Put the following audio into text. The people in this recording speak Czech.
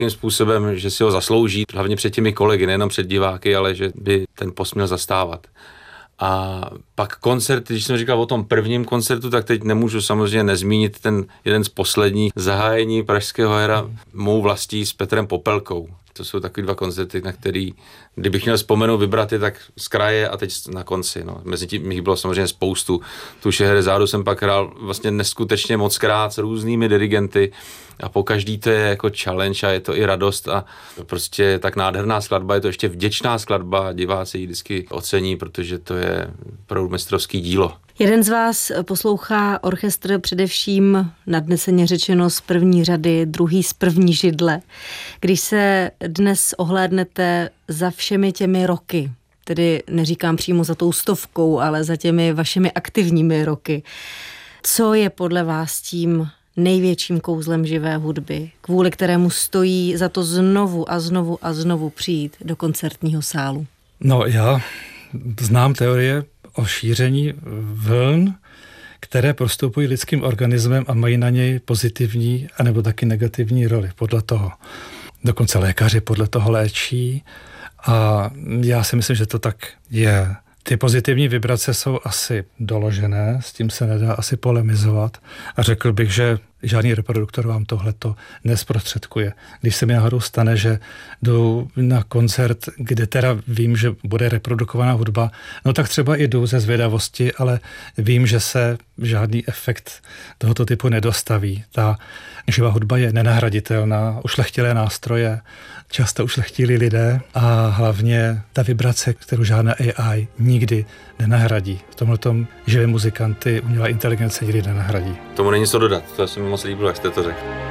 tím způsobem, že si ho zaslouží, hlavně před těmi kolegy, nejenom před diváky, ale že by ten post měl zastávat. A pak koncert, když jsem říkal o tom prvním koncertu, tak teď nemůžu samozřejmě nezmínit ten jeden z posledních zahájení Pražského jara mou vlastí s Petrem Popelkou. To jsou takový dva koncerty, na který, kdybych měl vzpomenout, vybrat je tak z kraje a teď na konci. No. Mezi tím jich bylo samozřejmě spoustu. Tu Šeherezádu jsem pak hrál vlastně neskutečně moc krát s různými dirigenty a po každý to je jako challenge a je to i radost a prostě tak nádherná skladba, je to ještě vděčná skladba, diváci ji vždycky ocení, protože to je opravdu mistrovský dílo. Jeden z vás poslouchá orchestr především nadneseně řečeno z první řady, druhý z první židle. Když se dnes ohlédnete za všemi těmi roky, tedy neříkám přímo za tou 100, ale za těmi vašimi aktivními roky, co je podle vás tím největším kouzlem živé hudby, kvůli kterému stojí za to znovu a znovu a znovu přijít do koncertního sálu? No, já znám teorie o šíření vln, které prostupují lidským organismem a mají na něj pozitivní anebo taky negativní roli podle toho. Dokonce lékaři podle toho léčí a já si myslím, že to tak je. Ty pozitivní vibrace jsou asi doložené, s tím se nedá asi polemizovat a řekl bych, že žádný reproduktor vám tohleto nezprostředkuje. Když se mi náhodou stane, že jdu na koncert, kde teda vím, že bude reprodukovaná hudba, no tak třeba i jdu ze zvědavosti, ale vím, že se žádný efekt tohoto typu nedostaví. Ta živá hudba je nenahraditelná, ušlechtilé nástroje, často ušlechtilí lidé a hlavně ta vibrace, kterou žádná AI nikdy nenahradí. V tomhletom živé muzikanty umělá inteligence nikdy nenahradí. Tomu není co dodat, to se mi moc líbilo, jak jste to řekl.